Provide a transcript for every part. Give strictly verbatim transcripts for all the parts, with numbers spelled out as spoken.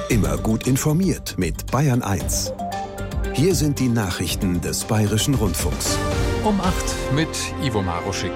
Immer gut informiert mit Bayern eins. Hier sind die Nachrichten des Bayerischen Rundfunks. Um acht mit Ivo Maruschik.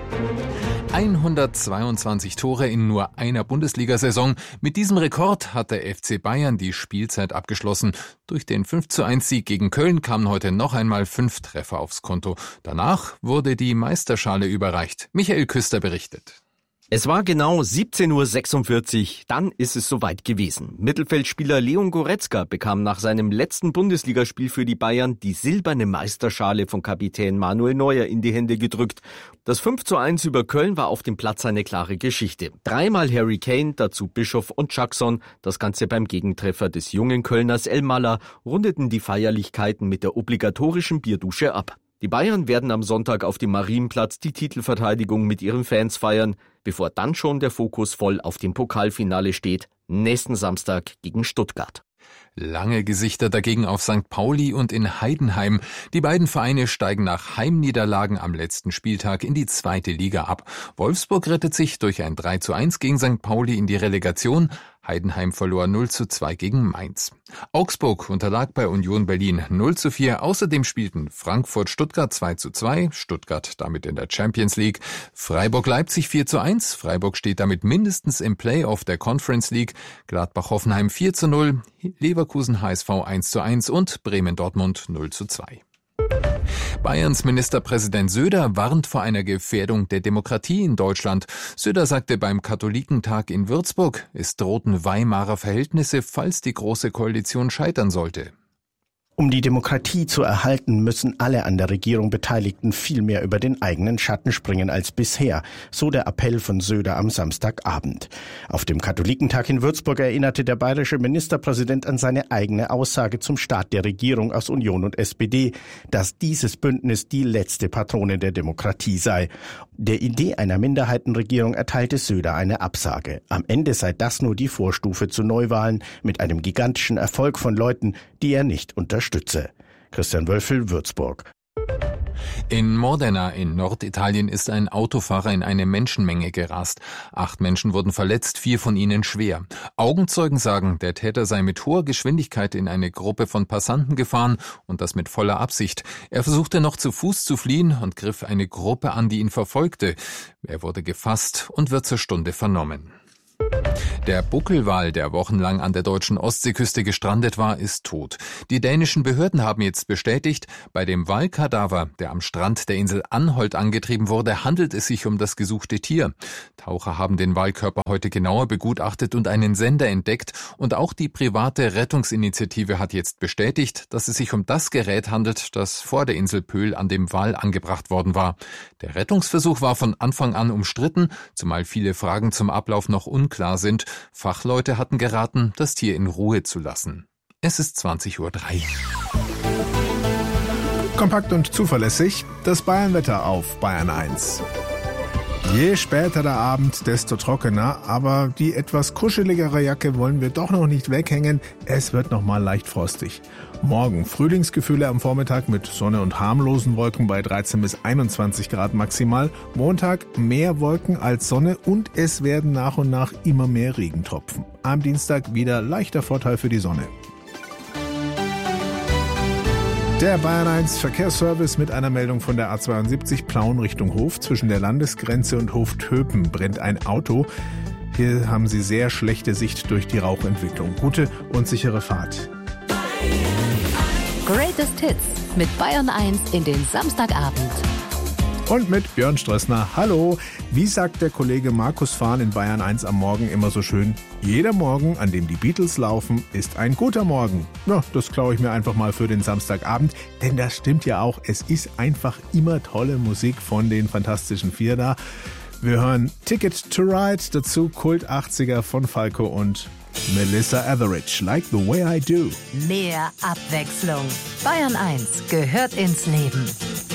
hundertzweiundzwanzig Tore in nur einer Bundesliga-Saison. Mit diesem Rekord hat der F C Bayern die Spielzeit abgeschlossen. Durch den fünf zu eins Sieg gegen Köln kamen heute noch einmal fünf Treffer aufs Konto. Danach wurde die Meisterschale überreicht. Michael Küster berichtet. Es war genau siebzehn Uhr sechsundvierzig, dann ist es soweit gewesen. Mittelfeldspieler Leon Goretzka bekam nach seinem letzten Bundesligaspiel für die Bayern die silberne Meisterschale von Kapitän Manuel Neuer in die Hände gedrückt. Das fünf zu eins über Köln war auf dem Platz eine klare Geschichte. Dreimal Harry Kane, dazu Bischof und Jackson, das Ganze beim Gegentreffer des jungen Kölners Elmalah, rundeten die Feierlichkeiten mit der obligatorischen Bierdusche ab. Die Bayern werden am Sonntag auf dem Marienplatz die Titelverteidigung mit ihren Fans feiern, bevor dann schon der Fokus voll auf dem Pokalfinale steht, nächsten Samstag gegen Stuttgart. Lange Gesichter dagegen auf Sankt Pauli und in Heidenheim. Die beiden Vereine steigen nach Heimniederlagen am letzten Spieltag in die zweite Liga ab. Wolfsburg rettet sich durch ein drei zu eins gegen Sankt Pauli in die Relegation. Heidenheim verlor null zu zwei gegen Mainz. Augsburg unterlag bei Union Berlin null zu vier. Außerdem spielten Frankfurt-Stuttgart zwei zu zwei, Stuttgart damit in der Champions League. Freiburg-Leipzig vier zu eins, Freiburg steht damit mindestens im Playoff der Conference League. Gladbach-Hoffenheim vier zu null, Leverkusen-H S V eins zu eins und Bremen-Dortmund null zu zwei. Bayerns Ministerpräsident Söder warnt vor einer Gefährdung der Demokratie in Deutschland. Söder sagte beim Katholikentag in Würzburg, es drohten Weimarer Verhältnisse, falls die Große Koalition scheitern sollte. Um die Demokratie zu erhalten, müssen alle an der Regierung Beteiligten viel mehr über den eigenen Schatten springen als bisher, so der Appell von Söder am Samstagabend. Auf dem Katholikentag in Würzburg erinnerte der bayerische Ministerpräsident an seine eigene Aussage zum Start der Regierung aus Union und S P D, dass dieses Bündnis die letzte Patrone der Demokratie sei. Der Idee einer Minderheitenregierung erteilte Söder eine Absage. Am Ende sei das nur die Vorstufe zu Neuwahlen mit einem gigantischen Erfolg von Leuten, die er nicht unterstütze. Christian Wölfel, Würzburg. In Modena in Norditalien ist ein Autofahrer in eine Menschenmenge gerast. Acht Menschen wurden verletzt, vier von ihnen schwer. Augenzeugen sagen, der Täter sei mit hoher Geschwindigkeit in eine Gruppe von Passanten gefahren und das mit voller Absicht. Er versuchte noch zu Fuß zu fliehen und griff eine Gruppe an, die ihn verfolgte. Er wurde gefasst und wird zur Stunde vernommen. Der Buckelwal, der wochenlang an der deutschen Ostseeküste gestrandet war, ist tot. Die dänischen Behörden haben jetzt bestätigt, bei dem Walkadaver, der am Strand der Insel Anholt angetrieben wurde, handelt es sich um das gesuchte Tier. Taucher haben den Walkörper heute genauer begutachtet und einen Sender entdeckt. Und auch die private Rettungsinitiative hat jetzt bestätigt, dass es sich um das Gerät handelt, das vor der Insel Pöhl an dem Wal angebracht worden war. Der Rettungsversuch war von Anfang an umstritten, zumal viele Fragen zum Ablauf noch unklar sind. Fachleute hatten geraten, das Tier in Ruhe zu lassen. Es ist zwanzig Uhr drei. Kompakt und zuverlässig, das Bayernwetter auf Bayern eins. Je später der Abend, desto trockener, aber die etwas kuscheligere Jacke wollen wir doch noch nicht weghängen. Es wird noch mal leicht frostig. Morgen Frühlingsgefühle am Vormittag mit Sonne und harmlosen Wolken bei dreizehn bis einundzwanzig Grad maximal. Montag mehr Wolken als Sonne und es werden nach und nach immer mehr Regentropfen. Am Dienstag wieder leichter Vorteil für die Sonne. Der Bayern eins Verkehrsservice mit einer Meldung von der A zweiundsiebzig Plauen Richtung Hof. Zwischen der Landesgrenze und Hof-Töpen brennt ein Auto. Hier haben Sie sehr schlechte Sicht durch die Rauchentwicklung. Gute und sichere Fahrt. Greatest Hits mit Bayern eins in den Samstagabend. Und mit Björn Strössner. Hallo, wie sagt der Kollege Markus Fahn in Bayern eins am Morgen immer so schön? Jeder Morgen, an dem die Beatles laufen, ist ein guter Morgen. Na, das klaue ich mir einfach mal für den Samstagabend, denn das stimmt ja auch. Es ist einfach immer tolle Musik von den Fantastischen Vier da. Wir hören Ticket to Ride, dazu Kult achtziger von Falco und Melissa Etheridge, Like the Way I Do. Mehr Abwechslung. Bayern eins gehört ins Leben.